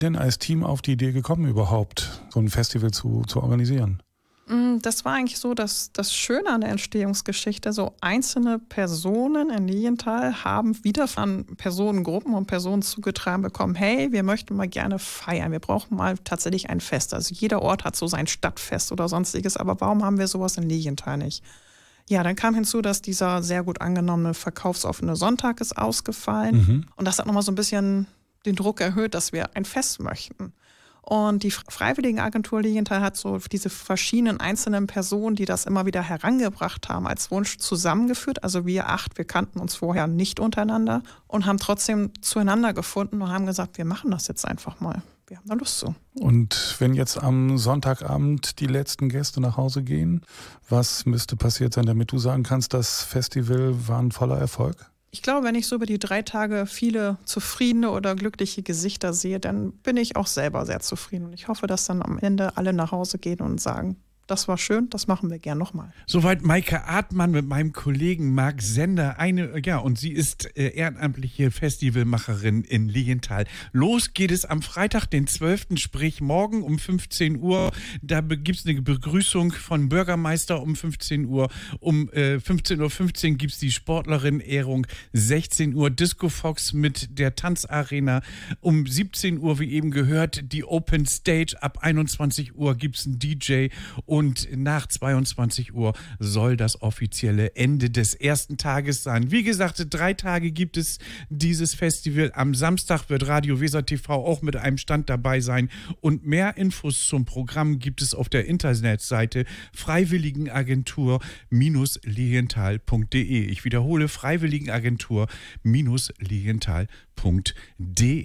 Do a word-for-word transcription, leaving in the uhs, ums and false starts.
denn als Team auf die Idee gekommen, überhaupt so ein Festival zu, zu organisieren? Das war eigentlich so, dass das Schöne an der Entstehungsgeschichte, so einzelne Personen in Lilienthal haben wieder von Personengruppen und Personen zugetragen bekommen, hey, wir möchten mal gerne feiern, wir brauchen mal tatsächlich ein Fest. Also jeder Ort hat so sein Stadtfest oder sonstiges, aber warum haben wir sowas in Lilienthal nicht? Ja, dann kam hinzu, dass dieser sehr gut angenommene verkaufsoffene Sonntag ist ausgefallen. Mhm. Und das hat nochmal so ein bisschen den Druck erhöht, dass wir ein Fest möchten. Und die Freiwilligenagentur Lilienthal hat so diese verschiedenen einzelnen Personen, die das immer wieder herangebracht haben, als Wunsch zusammengeführt. Also wir acht, wir kannten uns vorher nicht untereinander und haben trotzdem zueinander gefunden und haben gesagt, wir machen das jetzt einfach mal. Wir haben da Lust zu. Und wenn jetzt am Sonntagabend die letzten Gäste nach Hause gehen, was müsste passiert sein, damit du sagen kannst, das Festival war ein voller Erfolg? Ich glaube, wenn ich so über die drei Tage viele zufriedene oder glückliche Gesichter sehe, dann bin ich auch selber sehr zufrieden. Und ich hoffe, dass dann am Ende alle nach Hause gehen und sagen, das war schön, das machen wir gern nochmal. Soweit Maike Artmann mit meinem Kollegen Marc Sender. Eine, ja, und sie ist äh, ehrenamtliche Festivalmacherin in Lilienthal. Los geht es am Freitag, den zwölften sprich morgen um fünfzehn Uhr. Da gibt es eine Begrüßung von Bürgermeister um fünfzehn Uhr. Um äh, fünfzehn Uhr fünfzehn gibt es die Sportlerin-Ehrung. sechzehn Uhr Disco Fox mit der Tanzarena. Um siebzehn Uhr, wie eben gehört, die Open Stage. Ab einundzwanzig Uhr gibt es einen D J. Und nach zweiundzwanzig Uhr soll das offizielle Ende des ersten Tages sein. Wie gesagt, drei Tage gibt es dieses Festival. Am Samstag wird Radio Weser T V auch mit einem Stand dabei sein. Und mehr Infos zum Programm gibt es auf der Internetseite freiwilligenagentur-lilienthal punkt de. Ich wiederhole, freiwilligenagentur-lilienthal punkt de.